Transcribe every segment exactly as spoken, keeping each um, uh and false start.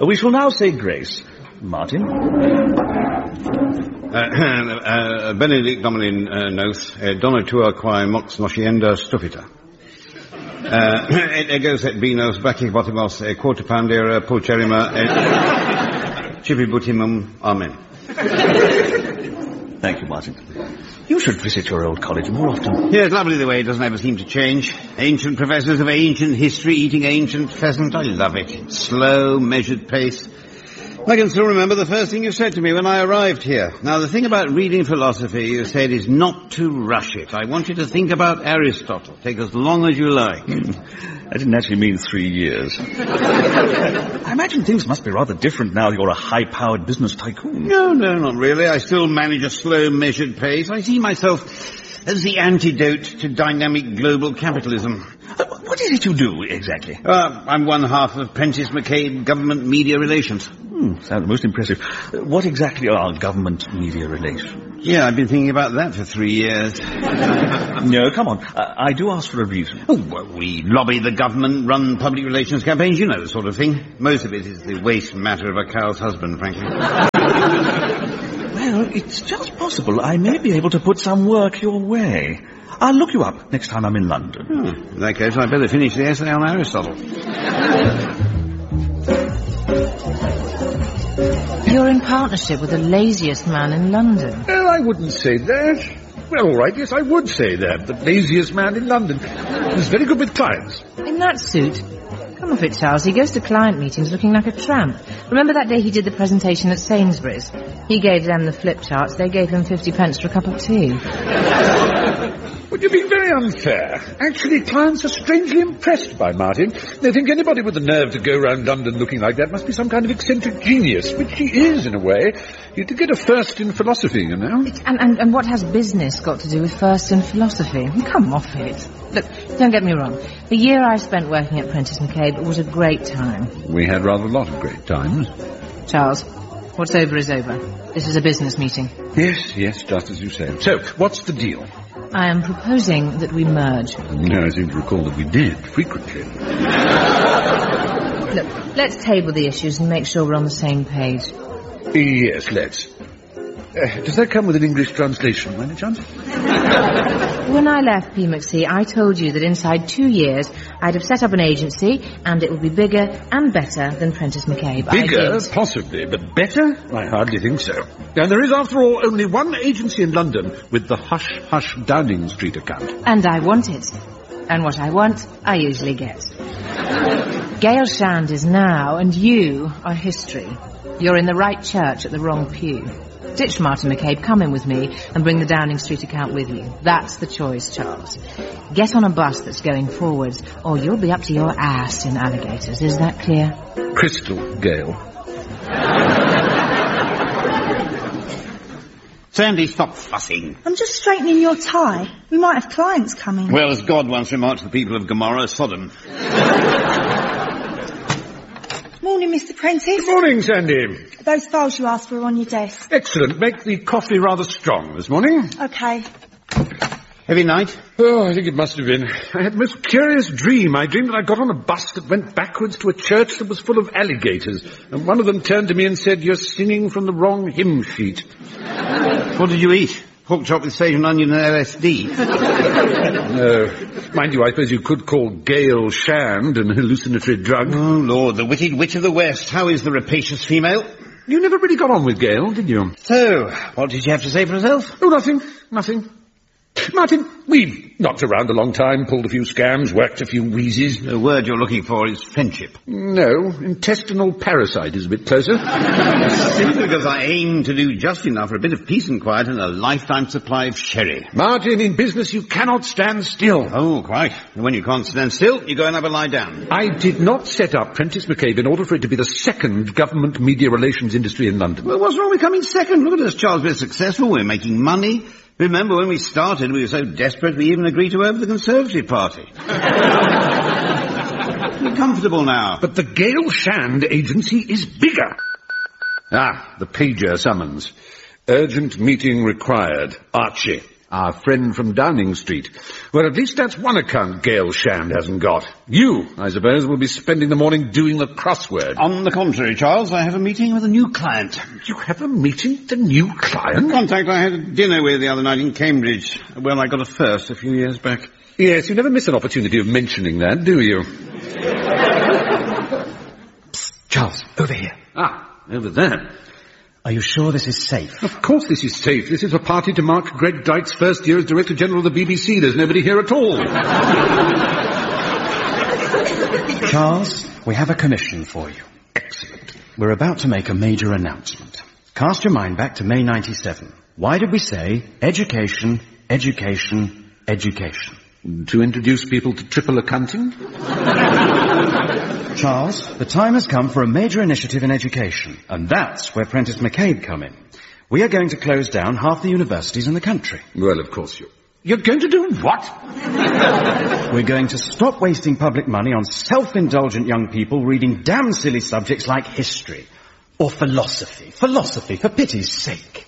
We shall now say grace. Martin? Uh, uh, Benedict Domelin uh, Noth, uh, Donna Tua Quae Mox Noscienda Stufita. Uh, Egos et Binos, Bacchi Botimos, Quarter Poundera, Pulcherima, Chibibutimum, Amen. Thank you, Martin. You should visit your old college more often. Yes, lovely the way it doesn't ever seem to change. Ancient professors of ancient history eating ancient pheasant. I love it. Slow, measured pace. I can still remember the first thing you said to me when I arrived here. Now, the thing about reading philosophy, you said, is not to rush it. I want you to think about Aristotle. Take as long as you like. I didn't actually mean three years. I imagine things must be rather different now you're a high-powered business tycoon. No, no, not really. I still manage a slow, measured pace. I see myself as the antidote to dynamic global capitalism. Uh, what is it you do, exactly? Uh, I'm one half of Prentice McCabe Government Media Relations. Hmm, sounds most impressive. Uh, what exactly are government media relations? Yeah, I've been thinking about that for three years. No, come on. Uh, I do ask for a reason. Oh, well, we lobby the government, run public relations campaigns, you know the sort of thing. Most of it is the waste matter of a cow's husband, frankly. Well, it's just possible I may be able to put some work your way. I'll look you up next time I'm in London. Oh, in that case, I'd better finish the essay on Aristotle. You're in partnership with the laziest man in London. Well, I wouldn't say that. Well, all right, yes, I would say that. The laziest man in London. He's very good with clients. In that suit? Come off it, Charles. He goes to client meetings looking like a tramp. Remember that day he did the presentation at Sainsbury's? He gave them the flip charts. They gave him fifty pence for a cup of tea. Well, you're being very unfair. Actually, clients are strangely impressed by Martin. They think anybody with the nerve to go around London looking like that must be some kind of eccentric genius, which he is, in a way. You did get a first in philosophy, you know. It, and, and, and what has business got to do with first in philosophy? Come off it. Look, don't get me wrong. The year I spent working at Prentice McCabe was a great time. We had rather a lot of great times. Charles, what's over is over. This is a business meeting. Yes, yes, just as you say. So, what's the deal? I am proposing that we merge. No, I seem to recall that we did, frequently. Look, let's table the issues and make sure we're on the same page. Yes, let's. Uh, does that come with an English translation, by any chance? When I left P M C, I told you that inside two years I'd have set up an agency and it would be bigger and better than Prentice McCabe. Bigger, possibly, but better? I hardly think so. And there is, after all, only one agency in London with the hush-hush Downing Street account. And I want it. And what I want, I usually get. Gail Shand is now, and you are history. You're in the right church at the wrong pew. Ditch Martin McCabe, come in with me and bring the Downing Street account with you. That's the choice, Charles. Get on a bus that's going forwards, or you'll be up to your ass in alligators. Is that clear? Crystal, Gail. Sandy, stop fussing. I'm just straightening your tie. We might have clients coming. Well, as God once remarked to the people of Gomorrah, Sodom. Morning, Mister Prentice. Good morning, Sandy. Those files you asked for are on your desk. Excellent. Make the coffee rather strong this morning. Okay. Heavy night? Oh, I think it must have been. I had the most curious dream. I dreamed that I got on a bus that went backwards to a church that was full of alligators, and one of them turned to me and said, "You're singing from the wrong hymn sheet." What did you eat? Pork chop with sage and onion and L S D? No. Mind you, I suppose you could call Gail Shand an hallucinatory drug. Oh, Lord, the witted witch of the West. How is the rapacious female? You never really got on with Gail, did you? So, what did she have to say for herself? Oh, nothing. Nothing. Martin, we've knocked around a long time, pulled a few scams, worked a few wheezes. The word you're looking for is friendship. No, intestinal parasite is a bit closer. Simply because I aim to do just enough for a bit of peace and quiet and a lifetime supply of sherry. Martin, in business you cannot stand still. Oh, quite. And when you can't stand still, you go and have a lie down. I did not set up Prentice McCabe in order for it to be the second government media relations industry in London. Well, what's wrong with coming second? Look at us, Charles. We're successful. We're making money. Remember, when we started, we were so desperate we even agreed to over the Conservative Party. We're comfortable now. But the Gail Shand agency is bigger. Ah, the pager summons. Urgent meeting required. Archie. our friend from Downing Street. Well, at least that's one account Gail Shand hasn't got. You, I suppose, will be spending the morning doing the crossword. On the contrary, Charles, I have a meeting with a new client. You have a meeting with a new client? Contact I had a dinner with the other night in Cambridge, where I got a first a few years back. Yes, you never miss an opportunity of mentioning that, do you? Psst, Charles, over here. Ah, over there. Are you sure this is safe? Of course this is safe. This is a party to mark Greg Dyke's first year as Director General of the B B C. There's nobody here at all. Charles, we have a commission for you. Excellent. We're about to make a major announcement. Cast your mind back to May ninety-seven. Why did we say education, education, education? To introduce people to triple accounting? Charles, the time has come for a major initiative in education, and that's where Prentice McCabe come in. We are going to close down half the universities in the country. Well, of course you... You're going to do what? We're going to stop wasting public money on self-indulgent young people reading damn silly subjects like history. Or philosophy. Philosophy, for pity's sake.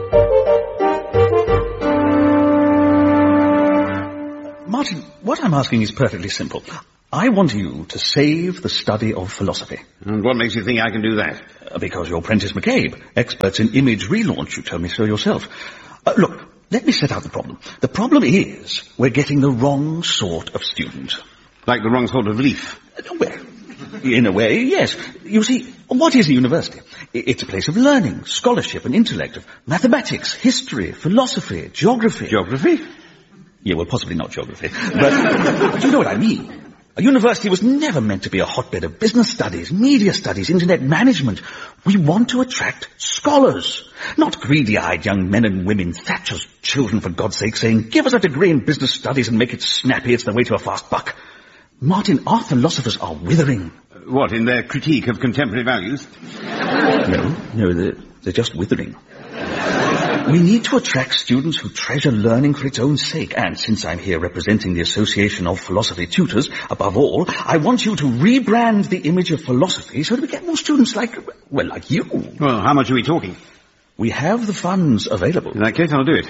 Martin, what I'm asking is perfectly simple. I want you to save the study of philosophy. And what makes you think I can do that? Uh, because you're Prentice McCabe, experts in image relaunch. You told me so yourself. Uh, look, let me set out the problem. The problem is we're getting the wrong sort of student. Like the wrong sort of leaf? Uh, well, in a way, yes. You see, what is a university? It's a place of learning, scholarship and intellect, of mathematics, history, philosophy, geography. Geography? Yeah, well, possibly not geography. But, but you know what I mean. A university was never meant to be a hotbed of business studies, media studies, internet management. We want to attract scholars, not greedy-eyed young men and women, Thatcher's children, for God's sake, saying, give us a degree in business studies and make it snappy, it's the way to a fast buck. Martin, our philosophers are withering. What, in their critique of contemporary values? No, no, they're, they're just withering. We need to attract students who treasure learning for its own sake. And since I'm here representing the Association of Philosophy Tutors, above all, I want you to rebrand the image of philosophy so that we get more students like, well, like you. Well, how much are we talking? We have the funds available. In that case, I'll do it.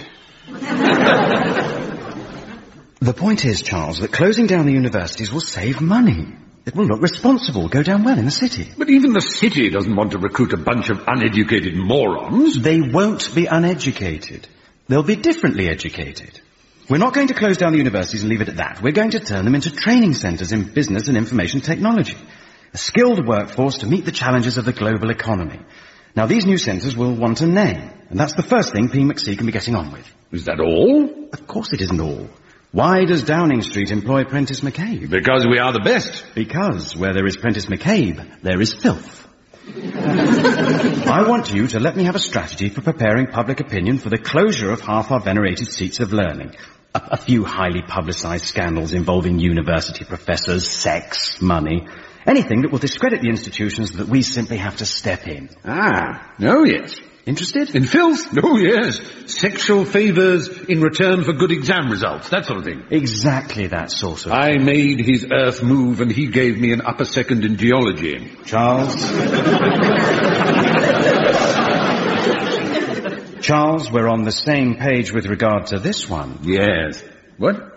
The point is, Charles, that closing down the universities will save money. It will look responsible, go down well in the city. But even the city doesn't want to recruit a bunch of uneducated morons. They won't be uneducated. They'll be differently educated. We're not going to close down the universities and leave it at that. We're going to turn them into training centres in business and information technology. A skilled workforce to meet the challenges of the global economy. Now, these new centres will want a name, and that's the first thing P. McC can be getting on with. Is that all? Of course it isn't all. Why does Downing Street employ Prentice McCabe? Because we are the best. Because where there is Prentice McCabe, there is filth. I want you to let me have a strategy for preparing public opinion for the closure of half our venerated seats of learning. A, a few highly publicised scandals involving university professors, sex, money. Anything that will discredit the institutions that we simply have to step in. Ah, oh yes. Interested? In filth? Oh, yes. Sexual favours in return for good exam results, that sort of thing. Exactly that sort of I thing. made his earth move and he gave me an upper second in geology. Charles? Charles, we're on the same page with regard to this one. Yes. What?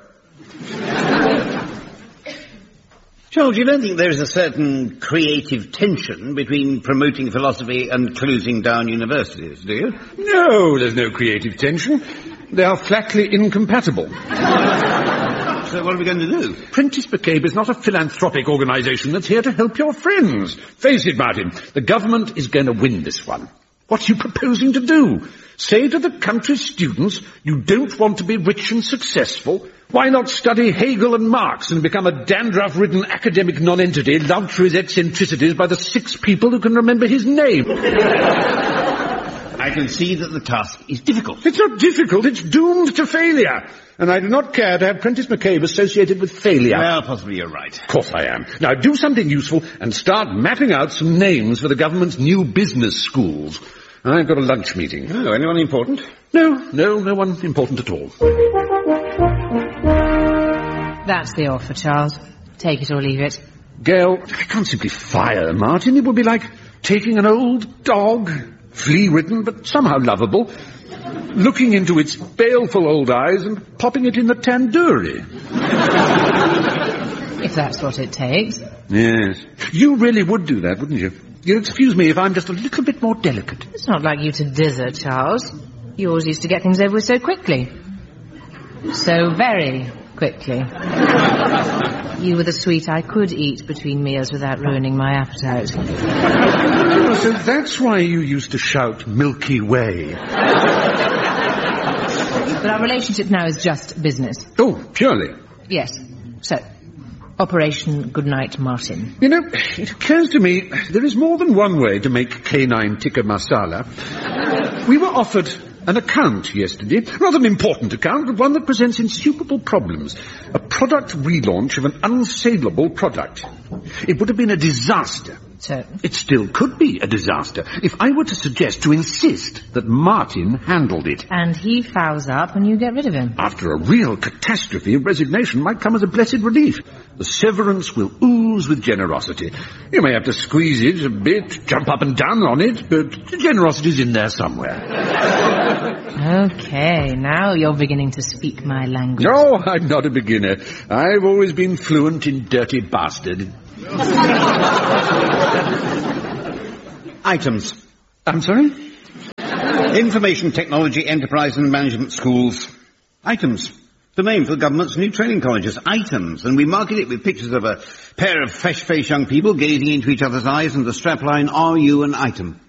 Charles, you don't think there is a certain creative tension between promoting philosophy and closing down universities, do you? No, there's no creative tension. They are flatly incompatible. So what are we going to do? Prentice McCabe is not a philanthropic organisation that's here to help your friends. Face it, Martin, the government is going to win this one. What are you proposing to do? Say to the country's students, you don't want to be rich and successful. Why not study Hegel and Marx and become a dandruff-ridden academic nonentity loved for his eccentricities by the six people who can remember his name? I can see that the task is difficult. It's not difficult, it's doomed to failure. And I do not care to have Prentice McCabe associated with failure. Well, possibly you're right. Of course I am. Now do something useful and start mapping out some names for the government's new business schools. I've got a lunch meeting. Oh, anyone important? No, no, no one important at all. That's the offer, Charles. Take it or leave it. Gail, I can't simply fire Martin. It would be like taking an old dog, flea-ridden but somehow lovable, looking into its baleful old eyes and popping it in the tandoori. If that's what it takes. Yes. You really would do that, wouldn't you? You'll excuse me if I'm just a little bit more delicate. It's not like you to dither, Charles. You always used to get things over with so quickly. So very quickly. You were the sweet I could eat between meals without ruining my appetite. Oh, so that's why you used to shout Milky Way. But our relationship now is just business. Oh, purely. Yes. So, Operation Goodnight Martin. You know, it occurs to me there is more than one way to make canine tikka masala. We were offered an account yesterday, rather an important account, but one that presents insuperable problems. A product relaunch of an unsaleable product. It would have been a disaster. So? It still could be a disaster if I were to suggest, to insist, that Martin handled it. And he fouls up and you get rid of him. After a real catastrophe, resignation might come as a blessed relief. The severance will ooze with generosity. You may have to squeeze it a bit, jump up and down on it, but the generosity's in there somewhere. Okay, now you're beginning to speak my language. No, I'm not a beginner. I've always been fluent in dirty bastard. Items. I'm sorry? Information Technology, Enterprise and Management Schools. Items. The name for the government's new training colleges. Items. And we market it with pictures of a pair of fresh-faced young people gazing into each other's eyes and the strapline, "Are you an item?"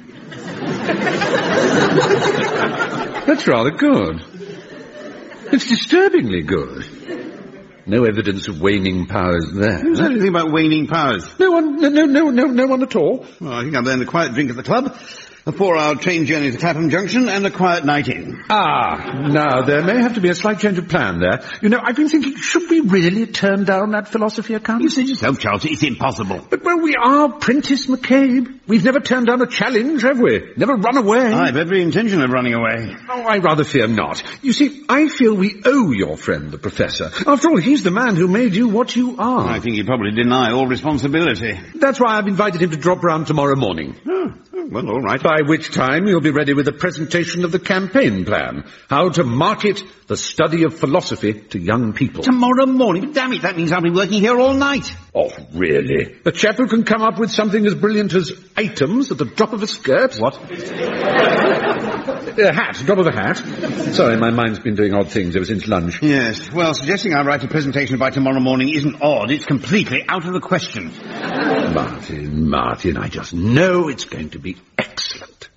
That's rather good. It's disturbingly good. No evidence of waning powers there. Who's said anything about waning powers? No one, no, no, no, no, no one at all. Well, I think I've earned a quiet drink at the club, a four-hour train journey to Clapham Junction, and a quiet night in. Ah, now, there may have to be a slight change of plan there. You know, I've been thinking, should we really turn down that philosophy account? You said yourself, Charles, it's impossible. But, well, we are Prentice McCabe. We've never turned down a challenge, have we? Never run away. I've every intention of running away. Oh, I rather fear not. You see, I feel we owe your friend, the Professor. After all, he's the man who made you what you are. I think he'd probably deny all responsibility. That's why I've invited him to drop round tomorrow morning. Oh, well, all right. By which time you'll be ready with a presentation of the campaign plan. How to market the study of philosophy to young people. Tomorrow morning? But damn it, that means I'll be working here all night. Oh, really? A chap who can come up with something as brilliant as items at the drop of a skirt? What? A hat, drop of a hat. Sorry, my mind's been doing odd things ever since lunch. Yes, well, suggesting I write a presentation by tomorrow morning isn't odd, it's completely out of the question. Martin, Martin, I just know it's going to be excellent.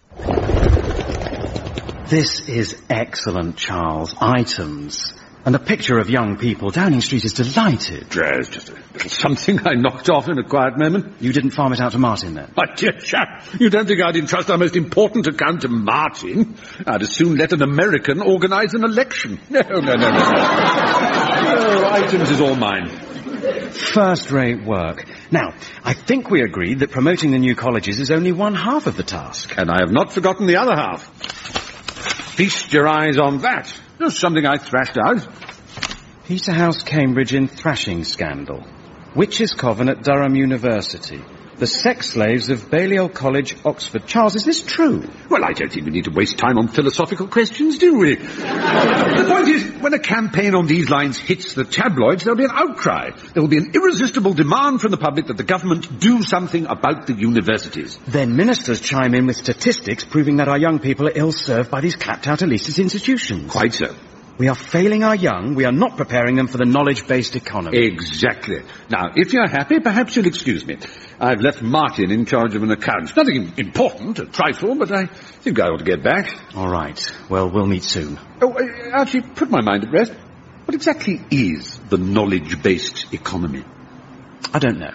This is excellent, Charles. Items. And a picture of young people. Downing Street is delighted. It's just a little something I knocked off in a quiet moment. You didn't farm it out to Martin, then? My dear chap, you don't think I'd entrust our most important account to Martin? I'd as soon let an American organize an election. No, no, no, no. No, Items is all mine. First-rate work. Now, I think we agreed that promoting the new colleges is only one half of the task. And I have not forgotten the other half. Feast your eyes on that. There's something I thrashed out. Peterhouse Cambridge in thrashing scandal. Witches' Coven at Durham University. The sex slaves of Balliol College, Oxford. Charles, is this true? Well, I don't think we need to waste time on philosophical questions, do we? The point is, when a campaign on these lines hits the tabloids, there'll be an outcry. There will be an irresistible demand from the public that the government do something about the universities. Then ministers chime in with statistics proving that our young people are ill-served by these clapped-out elitist institutions. Quite so. We are failing our young. We are not preparing them for the knowledge-based economy. Exactly. Now, if you're happy, perhaps you'll excuse me. I've left Martin in charge of an account. Nothing important, a trifle, but I think I ought to get back. All right. Well, we'll meet soon. Oh, uh, actually, put my mind at rest. What exactly is the knowledge-based economy? I don't know.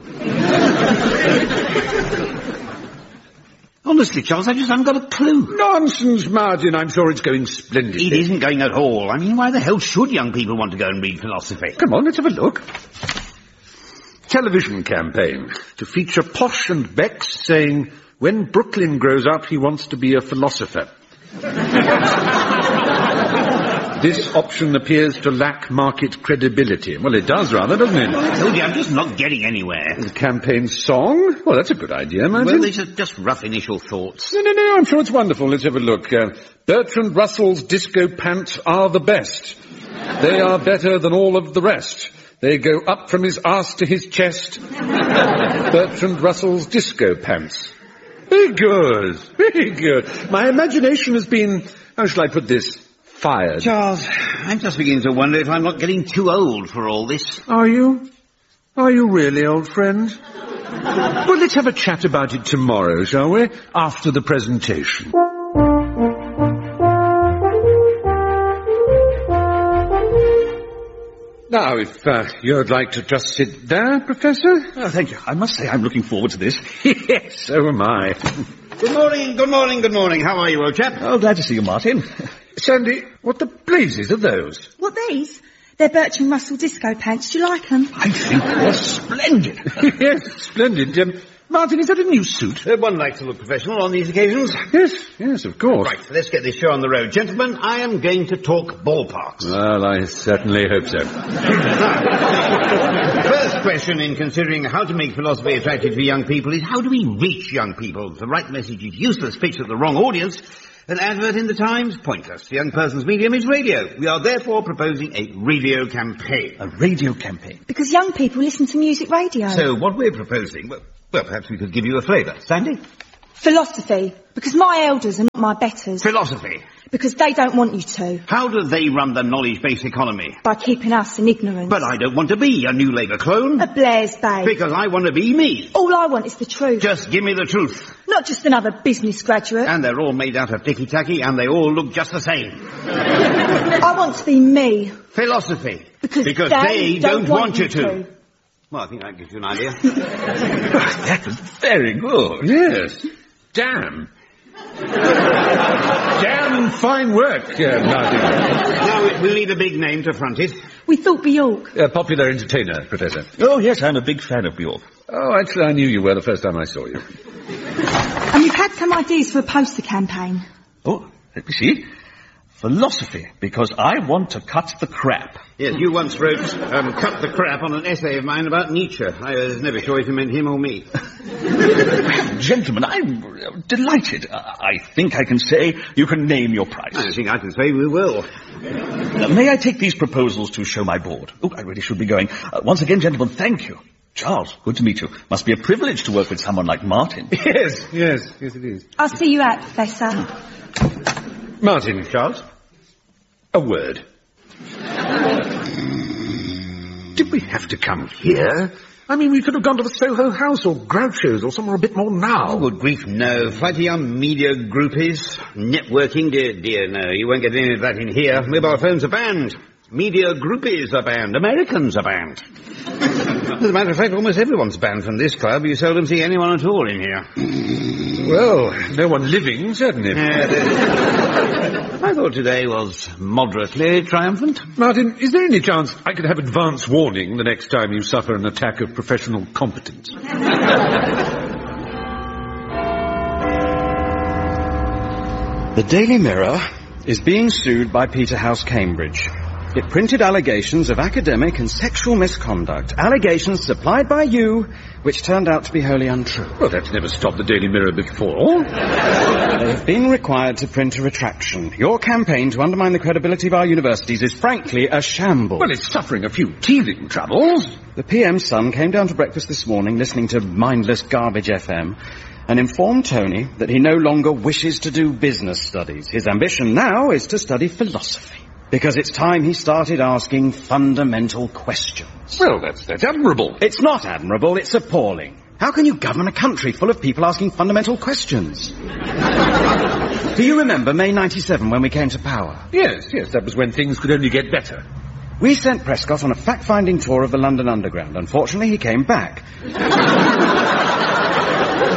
Honestly, Charles, I just haven't got a clue. Nonsense, Martin. I'm sure it's going splendidly. It isn't going at all. I mean, why the hell should young people want to go and read philosophy? Come on, let's have a look. Television campaign to feature Posh and Bex saying, when Brooklyn grows up, he wants to be a philosopher. This option appears to lack market credibility. Well, it does rather, doesn't it? I told you, I'm just not getting anywhere. The campaign song? Well, that's a good idea, Martin. Well, these are just rough initial thoughts. No, no, no, I'm sure it's wonderful. Let's have a look. Uh, Bertrand Russell's disco pants are the best. They are better than all of the rest. They go up from his arse to his chest. Bertrand Russell's disco pants. Very good, very good. My imagination has been, how shall I put this, fired. Charles, I'm just beginning to wonder if I'm not getting too old for all this. Are you? Are you really, old friend? Well, let's have a chat about it tomorrow, shall we? After the presentation. Now, if uh, you'd like to just sit there, Professor. Oh, thank you. I must say I'm looking forward to this. Yes, so am I. Good morning, good morning, good morning. How are you, old chap? Oh, glad to see you, Martin. Sandy, what the blazes are those? What, these? They're Bertrand Russell disco pants. Do you like them? I think they're splendid. Yes, splendid. Um, Martin, is that a new suit? Uh, one likes to look professional on these occasions. Yes, yes, of course. Right, let's get this show on the road. Gentlemen, I am going to talk ballparks. Well, I certainly hope so. Now, first question in considering how to make philosophy attractive to young people is how do we reach young people? The right message is useless, pitched at the wrong audience. An advert in the Times? Pointless. The young person's medium is radio. We are therefore proposing a radio campaign. A radio campaign? Because young people listen to music radio. So what we're proposing, well, well perhaps we could give you a flavour. Sandy? Philosophy. Because my elders are not my betters. Philosophy. Because they don't want you to. How do they run the knowledge-based economy? By keeping us in ignorance. But I don't want to be a New Labour clone. A Blair's babe. Because I want to be me. All I want is the truth. Just give me the truth. Not just another business graduate. And they're all made out of ticky-tacky and they all look just the same. I want to be me. Philosophy. Because, because they, they don't, don't want, want you to. to. Well, I think that gives you an idea. That was very good. Yes. Damn. Damn fine work, uh, Martin. Now, we'll need a big name to front it. We thought Bjork. A popular entertainer, Professor. Oh, yes, I'm a big fan of Bjork. Oh, actually, I knew you were the first time I saw you. And we've had some ideas for a poster campaign. Oh, let me see. Philosophy, because I want to cut the crap. Yes, you once wrote, um, cut the crap on an essay of mine about Nietzsche. I was never sure if you meant him or me. Gentlemen, I'm delighted. I think I can say you can name your price. I think I can say we will. Now, may I take these proposals to show my board? Oh, I really should be going. Uh, once again, gentlemen, thank you. Charles, good to meet you. Must be a privilege to work with someone like Martin. Yes, yes, yes it is. I'll see you out, Professor. Martin. Charles? A word. Did we have to come here? I mean, we could have gone to the Soho House or Groucho's or somewhere a bit more now. Oh, good grief, no. Flighty young media groupies. Networking, dear, dear, no. You won't get any of that in here. Mobile phones are banned. Media groupies are banned. Americans are banned. As a matter of fact, almost everyone's banned from this club. You seldom see anyone at all in here. Well, no one living, certainly. Uh, I thought today was moderately triumphant. Martin, is there any chance I could have advance warning the next time you suffer an attack of professional competence? The Daily Mirror is being sued by Peterhouse, Cambridge. It printed allegations of academic and sexual misconduct, allegations supplied by you, which turned out to be wholly untrue. Well, that's never stopped the Daily Mirror before. They have been required to print a retraction. Your campaign to undermine the credibility of our universities is frankly a shambles. Well, it's suffering a few teething troubles. The P M's son came down to breakfast this morning listening to mindless garbage F M and informed Tony that he no longer wishes to do business studies. His ambition now is to study philosophy. Because it's time he started asking fundamental questions. Well, that's, that's admirable. It's not admirable, it's appalling. How can you govern a country full of people asking fundamental questions? Do you remember May ninety-seven when we came to power? Yes, yes, that was when things could only get better. We sent Prescott on a fact-finding tour of the London Underground. Unfortunately, he came back.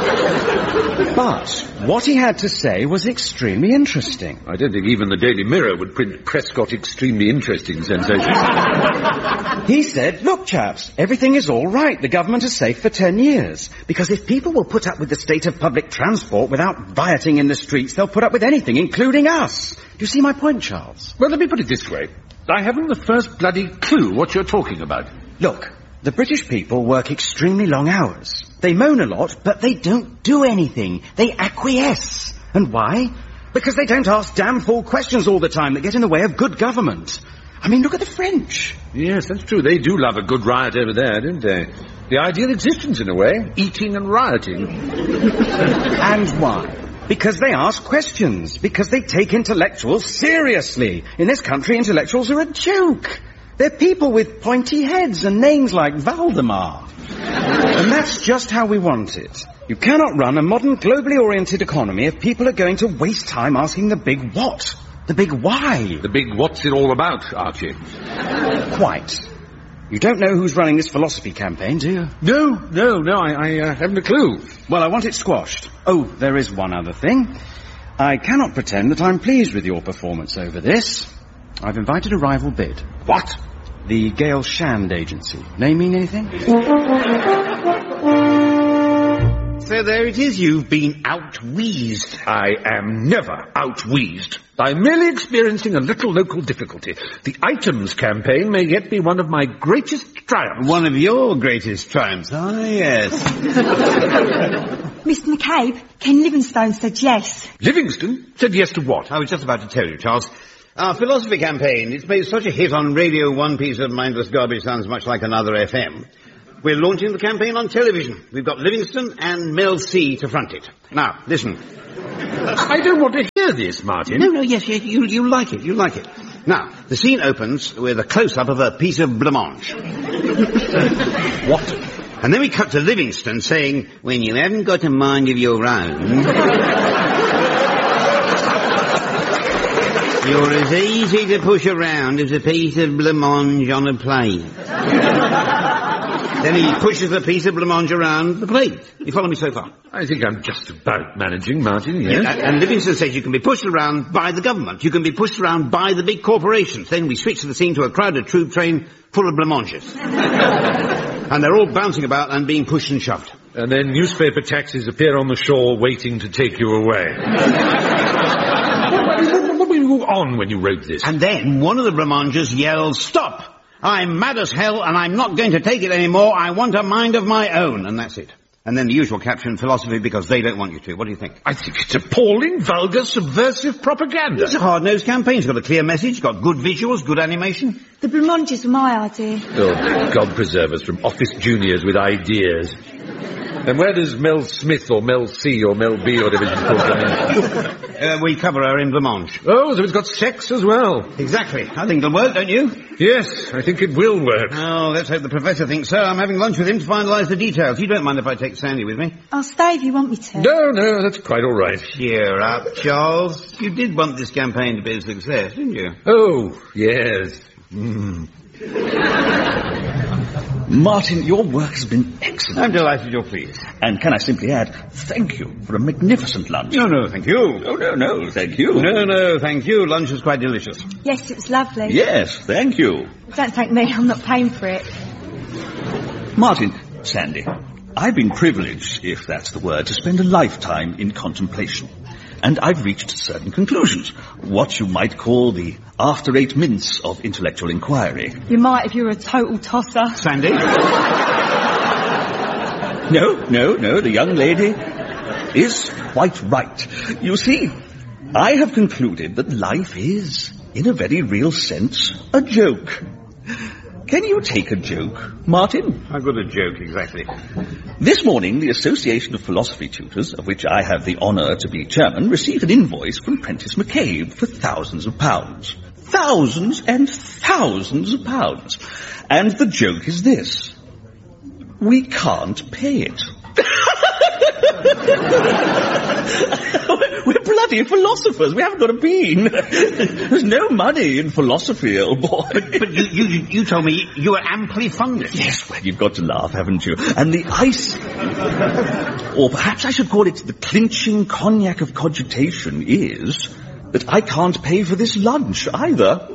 But what he had to say was extremely interesting. I don't think even the Daily Mirror would print Prescott extremely interesting sensation. He said, look, chaps, everything is all right. The government is safe for ten years. Because if people will put up with the state of public transport without rioting in the streets, they'll put up with anything, including us. Do you see my point, Charles? Well, let me put it this way. I haven't the first bloody clue what you're talking about. Look, the British people work extremely long hours. They moan a lot, but they don't do anything. They acquiesce. And why? Because they don't ask damn fool questions all the time that get in the way of good government. I mean, look at the French. Yes, that's true. They do love a good riot over there, don't they? The ideal existence, in a way. Eating and rioting. And why? Because they ask questions. Because they take intellectuals seriously. In this country, intellectuals are a joke. They're people with pointy heads and names like Valdemar. And that's just how we want it. You cannot run a modern, globally oriented economy if people are going to waste time asking the big what, the big why. The big what's it all about, Archie? Quite. You don't know who's running this philosophy campaign, do you? No, no, no, I, I uh, haven't a clue. Well, I want it squashed. Oh, there is one other thing. I cannot pretend that I'm pleased with your performance over this. I've invited a rival bid. What? The Gale Shand Agency. Name mean anything? So there it is, you've been out-wheezed. I am never out-wheezed. I'm merely experiencing a little local difficulty. The Items campaign may yet be one of my greatest triumphs. One of your greatest triumphs, ah, yes. Mister McCabe, Ken Livingstone said yes. Livingstone said yes to what? I was just about to tell you, Charles. Our philosophy campaign, it's made such a hit on radio, one piece of mindless garbage sounds much like another F M. We're launching the campaign on television. We've got Livingstone and Mel C to front it. Now, listen. I don't want to hear this, Martin. No, no, yes, yes, you, you like it, you like it. Now, the scene opens with a close-up of a piece of blancmange. What? And then we cut to Livingstone saying, when you haven't got a mind of your own, you're as easy to push around as a piece of blancmange on a plate. Then he pushes the piece of blancmange around the plate. You follow me so far? I think I'm just about managing, Martin, yes. Yeah, and Livingstone says you can be pushed around by the government. You can be pushed around by the big corporations. Then we switch the scene to a crowded troop train full of blancmanges. And they're all bouncing about and being pushed and shoved. And then newspaper taxis appear on the shore waiting to take you away. What were you on when you wrote this? And then one of the blancmanges yells, "Stop! I'm mad as hell and I'm not going to take it anymore. I want a mind of my own." And that's it. And then the usual caption, philosophy because they don't want you to. What do you think? I think it's appalling, vulgar, subversive propaganda. It's a hard-nosed campaign. It's got a clear message, it's got good visuals, good animation. The blancmanges were my idea. Oh, God preserve us from office juniors with ideas. And where does Mel Smith or Mel C or Mel B or whatever it's called come in? Uh, we cover her in blancmange. Oh, so it's got sex as well. Exactly. I think it'll work, don't you? Yes, I think it will work. Oh, let's hope the professor thinks so. I'm having lunch with him to finalise the details. You don't mind if I take Sandy with me? I'll stay if you want me to. No, no, that's quite all right. Cheer up, Charles. You did want this campaign to be a success, didn't you? Oh, yes. Mm. Martin, your work has been excellent. I'm delighted you're pleased. And can I simply add, thank you for a magnificent lunch. No, no, thank you. Oh, no, no, thank you. No, no, thank you. Lunch was quite delicious. Yes, it was lovely. Yes, thank you. Don't thank me, I'm not paying for it. Martin, Sandy, I've been privileged, if that's the word, to spend a lifetime in contemplation. And I've reached certain conclusions. What you might call the after-eight mints of intellectual inquiry. You might if you were a total tosser. Sandy? No, no, no, the young lady is quite right. You see, I have concluded that life is, in a very real sense, a joke. Can you take a joke, Martin? How good a joke, exactly. This morning, the Association of Philosophy Tutors, of which I have the honour to be chairman, received an invoice from Prentice McCabe for thousands of pounds. Thousands and thousands of pounds. And the joke is this. We can't pay it. We're bloody philosophers. We haven't got a bean. There's no money in philosophy, old boy. But, but you, you, you told me you were amply funded. Yes, well, you've got to laugh, haven't you? And the ice... Or perhaps I should call it the clinching cognac of cogitation is that I can't pay for this lunch either.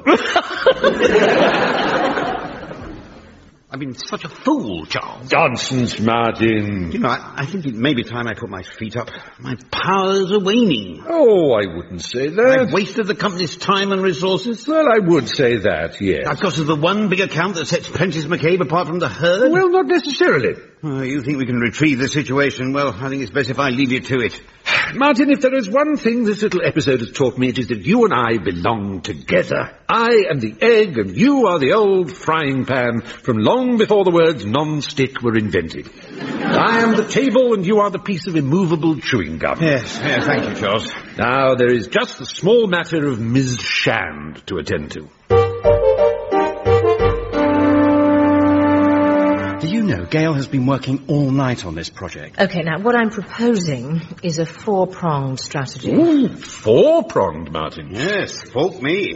I've been such a fool, Charles. Nonsense, Martin. You know, I, I think it may be time I put my feet up. My powers are waning. Oh, I wouldn't say that. I've wasted the company's time and resources. Well, I would say that, yes. Because of the one big account that sets Prentice McCabe apart from the herd? Well, not necessarily. Oh, you think we can retrieve the situation? Well, I think it's best if I leave you to it. Martin, if there is one thing this little episode has taught me, it is that you and I belong together. I am the egg and you are the old frying pan from long before the words non-stick were invented. I am the table and you are the piece of immovable chewing gum. Yes, yes, thank you, Charles. Now, there is just the small matter of Miss Shand to attend to. Do you know, Gail has been working all night on this project. Okay, now, what I'm proposing is a four-pronged strategy. Ooh, four-pronged, Martin. Yes, fault me.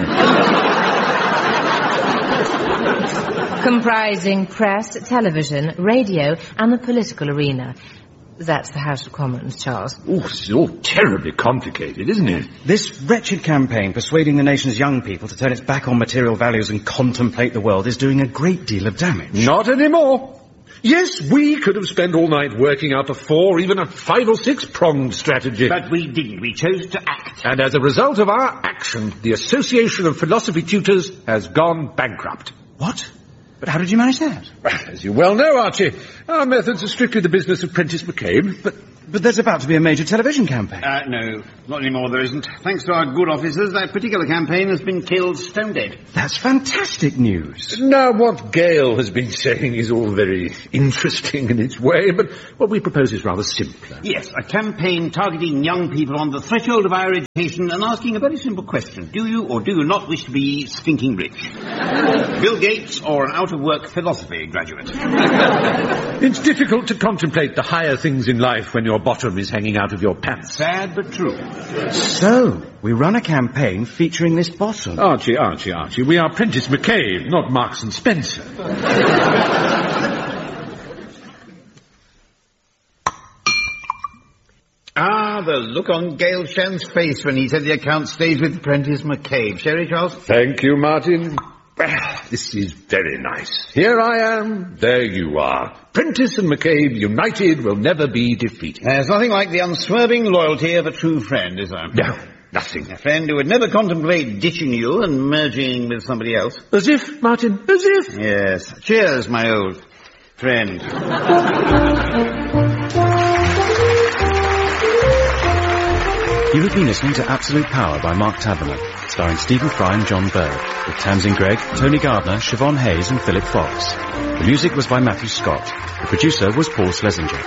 Comprising press, television, radio, and the political arena. That's the House of Commons, Charles. Oh, this is all terribly complicated, isn't it? This wretched campaign persuading the nation's young people to turn its back on material values and contemplate the world is doing a great deal of damage. Not anymore. Yes, we could have spent all night working out a four, even a five or six-pronged strategy. But we didn't. We chose to act. And as a result of our action, the Association of Philosophy Tutors has gone bankrupt. What? But how did you manage that? As you well know, Archie, our methods are strictly the business of Prentice McCabe. But but there's about to be a major television campaign. Uh, no, not anymore there isn't. Thanks to our good officers, that particular campaign has been killed stone dead. That's fantastic news. Now, what Gail has been saying is all very interesting in its way, but what we propose is rather simpler. Yes, a campaign targeting young people on the threshold of higher education and asking a very simple question. Do you or do you not wish to be stinking rich? Bill Gates or an out-of-work philosophy graduate? It's difficult to contemplate the higher things in life when your bottom is hanging out of your pants. Sad but true. So, we run a campaign featuring this bottom. Archie, Archie, Archie, we are Prentice McCabe, not Marks and Spencer. Ah, the look on Gail Shand's face when he said the account stays with Prentice McCabe. Sherry, Charles? Thank you, Martin. Well, this is very nice. Here I am, there you are. Prentice and McCabe united will never be defeated. There's nothing like the unswerving loyalty of a true friend, is there? No, nothing. A friend who would never contemplate ditching you and merging with somebody else. As if, Martin, as if. Yes. Cheers, my old friend. You have been listening to Absolute Power by Mark Taberner, starring Stephen Fry and John Bird, with Tamsin Gregg, Tony Gardner, Siobhan Hayes and Philip Fox. The music was by Matthew Scott. The producer was Paul Schlesinger.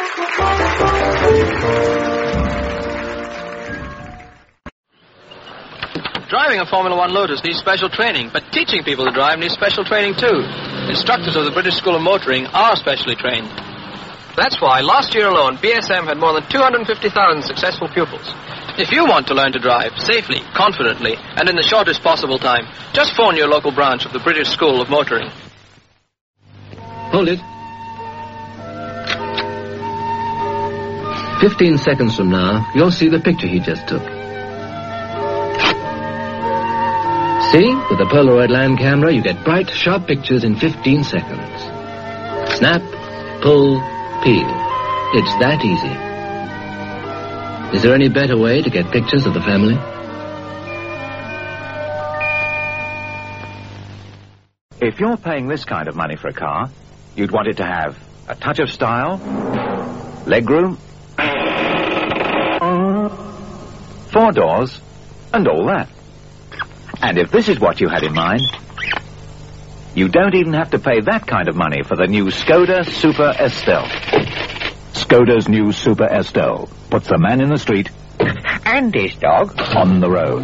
Driving a Formula One Lotus needs special training, but teaching people to drive needs special training too. Instructors of the British School of Motoring are specially trained. That's why last year alone, B S M had more than two hundred fifty thousand successful pupils. If you want to learn to drive safely, confidently, and in the shortest possible time, just phone your local branch of the British School of Motoring. Hold it. Fifteen seconds from now, you'll see the picture he just took. See? With the Polaroid land camera, you get bright, sharp pictures in fifteen seconds. Snap, pull, peel. It's that easy. Is there any better way to get pictures of the family? If you're paying this kind of money for a car, you'd want it to have a touch of style, legroom, four doors, and all that. And if this is what you had in mind, you don't even have to pay that kind of money for the new Skoda Super Estelle. Skoda's new Super Estelle puts the man in the street and his dog on the road.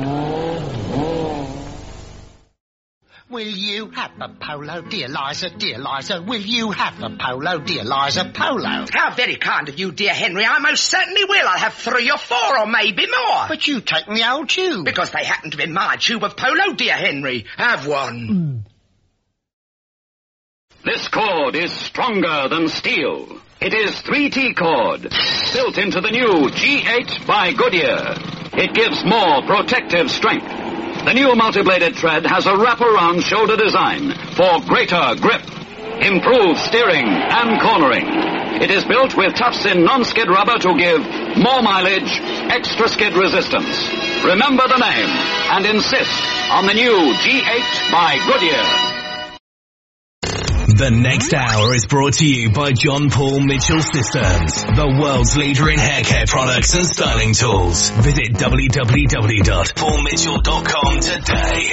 Will you have a polo, dear Liza, dear Liza? Will you have a polo, dear Liza, polo? How very kind of you, dear Henry. I most certainly will. I'll have three or four or maybe more. But you take the old tube. Because they happen to be my tube of polo, dear Henry. Have one. Mm. This cord is stronger than steel. It is three T cord, built into the new G eight by Goodyear. It gives more protective strength. The new multi-bladed tread has a wraparound shoulder design for greater grip, improved steering and cornering. It is built with tough-in non-skid rubber to give more mileage, extra skid resistance. Remember the name and insist on the new G eight by Goodyear. The next hour is brought to you by John Paul Mitchell Systems, the world's leader in hair care products and styling tools. Visit w w w dot paul mitchell dot com today.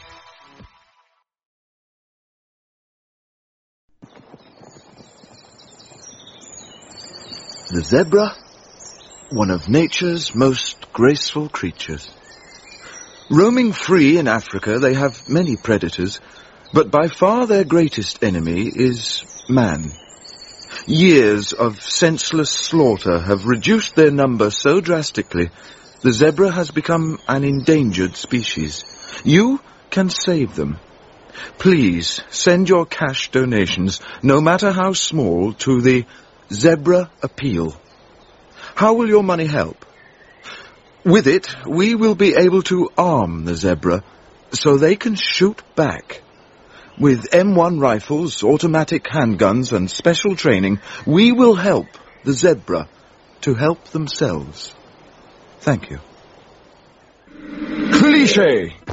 The zebra, one of nature's most graceful creatures. Roaming free in Africa, they have many predators, but by far their greatest enemy is man. Years of senseless slaughter have reduced their number so drastically, the zebra has become an endangered species. You can save them. Please send your cash donations, no matter how small, to the Zebra Appeal. How will your money help? With it, we will be able to arm the zebra so they can shoot back. With M one rifles, automatic handguns, and special training, we will help the zebra to help themselves. Thank you. Cliché.